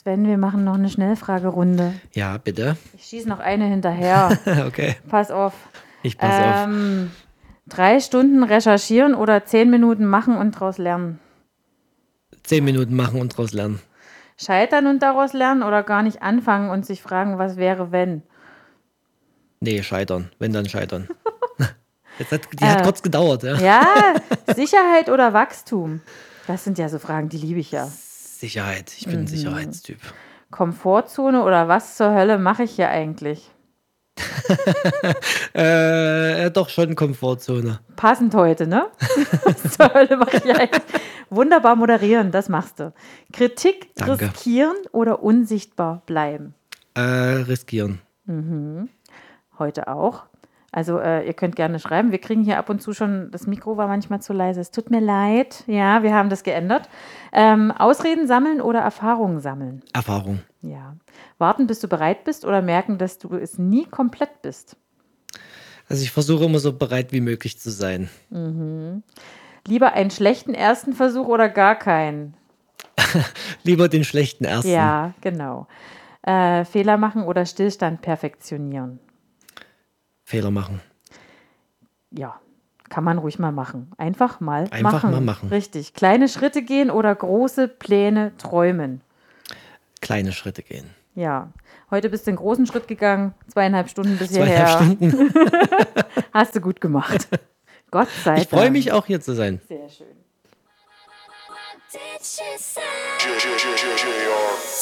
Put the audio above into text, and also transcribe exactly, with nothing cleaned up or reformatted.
Sven, wir machen noch eine Schnellfragerunde. Ja, bitte. Ich schieße noch eine hinterher. Okay. Pass auf. Ich pass ähm, auf. Drei Stunden recherchieren oder zehn Minuten machen und daraus lernen? Zehn Minuten machen und daraus lernen. Scheitern und daraus lernen oder gar nicht anfangen und sich fragen, was wäre, wenn? Nee, scheitern. Wenn, dann scheitern. Jetzt hat, die hat Äh, kurz gedauert, ja. Ja, Sicherheit oder Wachstum? Das sind ja so Fragen, die liebe ich ja. Sicherheit. Ich bin ein Sicherheitstyp. Komfortzone oder was zur Hölle mache ich hier eigentlich? äh, doch schon Komfortzone. Passend heute, ne? Was zur Hölle mache ich hier eigentlich? Wunderbar moderieren, das machst du. Kritik Danke. riskieren oder unsichtbar bleiben? Äh, riskieren. Heute auch. Also äh, ihr könnt gerne schreiben. Wir kriegen hier ab und zu schon, das Mikro war manchmal zu leise. Es tut mir leid. Ja, wir haben das geändert. Ähm, Ausreden sammeln oder Erfahrungen sammeln? Erfahrung. Ja. Warten, bis du bereit bist oder merken, dass du es nie komplett bist? Also ich versuche immer so bereit wie möglich zu sein. Lieber einen schlechten ersten Versuch oder gar keinen? Lieber den schlechten ersten. Ja, genau. Äh, Fehler machen oder Stillstand perfektionieren? Fehler machen. Ja, kann man ruhig mal machen. Einfach mal Einfach machen. mal machen. Richtig. Kleine Schritte gehen oder große Pläne träumen? Kleine Schritte gehen. Ja. Heute bist du einen großen Schritt gegangen. Zweieinhalb Stunden bis Zweieinhalb hierher. Stunden. Hast du gut gemacht. Gott sei Dank. Ich freue mich auch hier zu sein. Sehr schön. Did she say?